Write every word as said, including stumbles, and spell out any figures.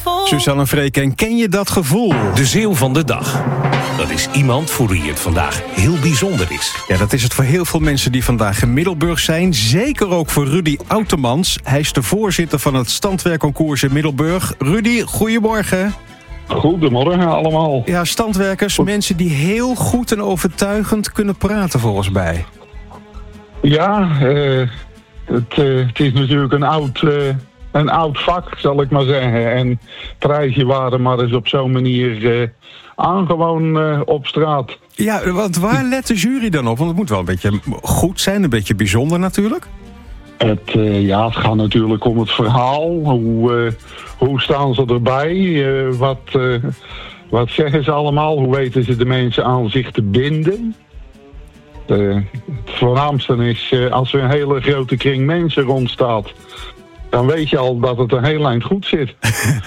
Suzanne Freeken, ken je dat gevoel? De zeeuw van de dag. Dat is iemand voor wie het vandaag heel bijzonder is. Ja, dat is het voor heel veel mensen die vandaag in Middelburg zijn. Zeker ook voor Rudy Outemans. Hij is de voorzitter van het standwerkconcours in Middelburg. Rudy, goedemorgen. Goedemorgen allemaal. Ja, standwerkers, Goed. mensen die heel goed en overtuigend kunnen praten volgens mij. Ja, uh, het, uh, het is natuurlijk een oud, uh, een oud vak, zal ik maar zeggen. En prijsje waren maar eens op zo'n manier uh, aangewoon uh, op straat. Ja, want waar let de jury dan op? Want het moet wel een beetje goed zijn, een beetje bijzonder natuurlijk. Het, uh, ja, het gaat natuurlijk om het verhaal. Hoe, uh, hoe staan ze erbij? Uh, wat, uh, wat zeggen ze allemaal? Hoe weten ze de mensen aan zich te binden? Uh, het voornaamste is, uh, als er een hele grote kring mensen rondstaat, dan weet je al dat het een heel eind goed zit.